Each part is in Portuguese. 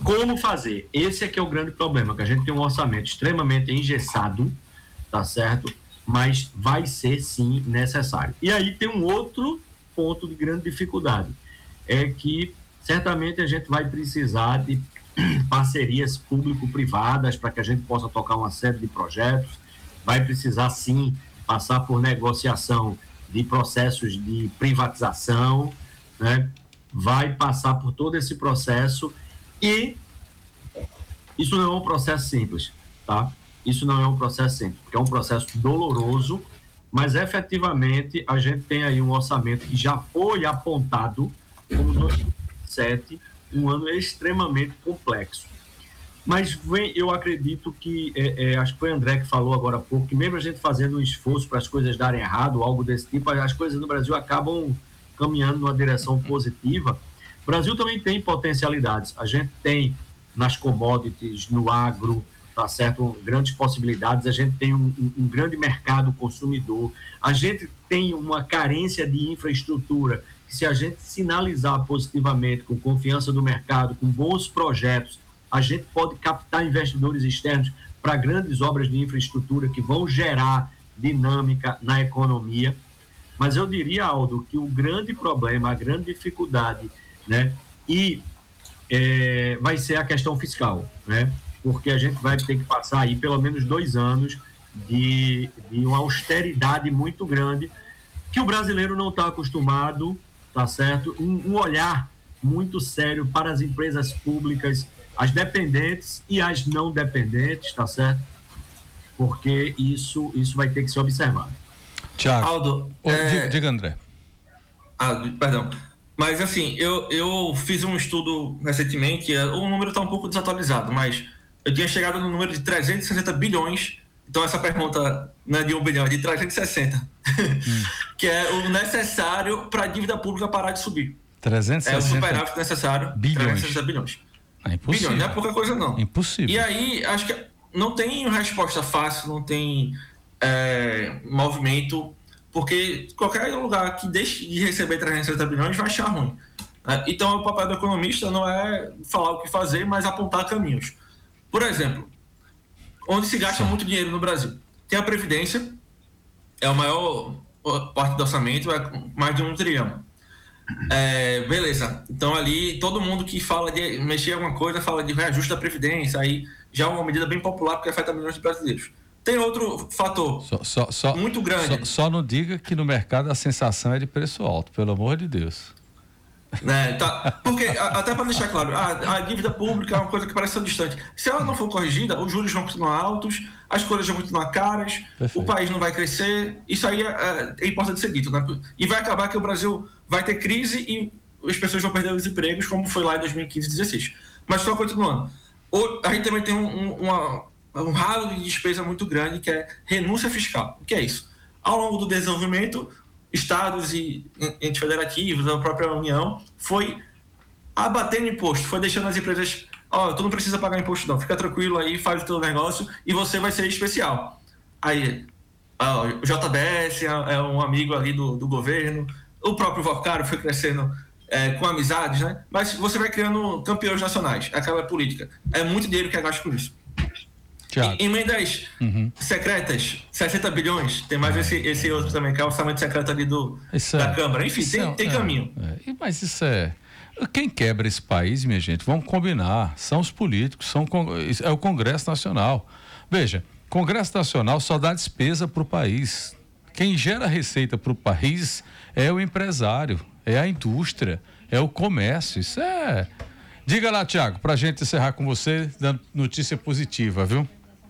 como fazer? Esse é que é o grande problema, que a gente tem um orçamento extremamente engessado, tá certo? Mas vai ser sim necessário. E aí tem um outro ponto de grande dificuldade, é que certamente a gente vai precisar de parcerias público-privadas para que a gente possa tocar uma série de projetos, vai precisar sim passar por negociação de processos de privatização, né? Vai passar por todo esse processo e isso não é um processo simples, tá? Isso não é um processo simples, porque é um processo doloroso, mas efetivamente a gente tem aí um orçamento que já foi apontado como 2007, um ano extremamente complexo. Mas eu acredito que, acho que foi o André que falou agora há pouco, que mesmo a gente fazendo um esforço para as coisas darem errado, ou algo desse tipo, as coisas no Brasil acabam caminhando numa direção positiva. O Brasil também tem potencialidades. A gente tem nas commodities, no agro, tá certo? Grandes possibilidades. A gente tem um grande mercado consumidor. A gente tem uma carência de infraestrutura. Se a gente sinalizar positivamente, com confiança do mercado, com bons projetos, a gente pode captar investidores externos para grandes obras de infraestrutura que vão gerar dinâmica na economia. Mas eu diria, Aldo, que o grande problema, a grande dificuldade, né, vai ser a questão fiscal, né, porque a gente vai ter que passar aí pelo menos 2 anos de uma austeridade muito grande, que o brasileiro não está acostumado, tá certo? Um olhar muito sério para as empresas públicas, as dependentes e as não dependentes, tá certo? Porque isso vai ter que ser observado. Tiago. Aldo, diga, André. Perdão. Mas assim, eu fiz um estudo recentemente, o número está um pouco desatualizado, mas eu tinha chegado no número de 360 bilhões. Então essa pergunta não é de 1 bilhão, é de 360, que é o necessário para a dívida pública parar de subir. 360 é o superávit necessário, bilhões. 360 bilhões. É impossível. Bilhões, não é pouca coisa não. Impossível. E aí, acho que não tem resposta fácil, não tem movimento, porque qualquer lugar que deixe de receber 360 bilhões vai achar ruim. Então o papel do economista não é falar o que fazer, mas apontar caminhos. Por exemplo, onde se gasta muito dinheiro no Brasil. Tem a Previdência, é a maior parte do orçamento, é mais de 1 trilhão. Beleza, então ali todo mundo que fala de mexer em alguma coisa fala de reajuste da Previdência, aí já é uma medida bem popular porque afeta milhões de brasileiros. Tem outro fator muito grande. Só não diga que no mercado a sensação é de preço alto, pelo amor de Deus. Porque, até para deixar claro, a dívida pública é uma coisa que parece tão distante. Se ela não for corrigida, os juros vão continuar altos, as coisas vão continuar caras, perfeito. O país não vai crescer. Isso aí é importante ser dito, né? E vai acabar que o Brasil vai ter crise e as pessoas vão perder os empregos, como foi lá em 2015 e 2016. Mas só continuando, a gente também tem um ralo de despesa muito grande, que é renúncia fiscal. O que é isso? Ao longo do desenvolvimento, estados e entes federativos, a própria União, foi abatendo imposto, foi deixando as empresas, tu não precisa pagar imposto não, fica tranquilo aí, faz o teu negócio e você vai ser especial. Aí, o JBS é um amigo ali do governo, o próprio Vocaro foi crescendo com amizades, né? Mas você vai criando campeões nacionais, aquela política. É muito dinheiro que é gasto com isso. Emendas secretas, 60 bilhões, tem mais esse outro também, que é o orçamento secreto ali da Câmara. Enfim, tem caminho. Mas isso quem quebra esse país, minha gente, vamos combinar, são os políticos, é o Congresso Nacional. Veja, Congresso Nacional só dá despesa para o país. Quem gera receita para o país é o empresário, é a indústria, é o comércio. Isso é... Diga lá, Tiago, para a gente encerrar com você, dando notícia positiva, viu?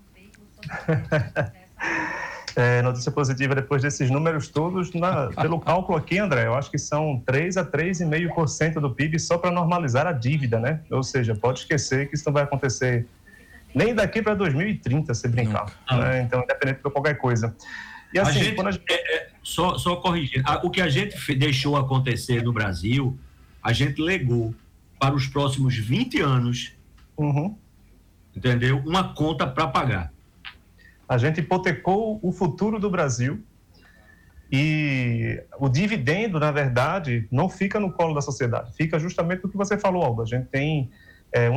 Notícia positiva depois desses números todos, pelo cálculo aqui, André, eu acho que são 3 a 3,5% do PIB só para normalizar a dívida, né? Ou seja, pode esquecer que isso não vai acontecer nem daqui para 2030, se brincar. Né? Então, independente de qualquer coisa. E assim, só corrigindo, o que a gente deixou acontecer no Brasil, a gente legou para os próximos 20 anos, entendeu? Uma conta para pagar. A gente hipotecou o futuro do Brasil e o dividendo, na verdade, não fica no colo da sociedade, fica justamente no que você falou, Aldo. A gente tem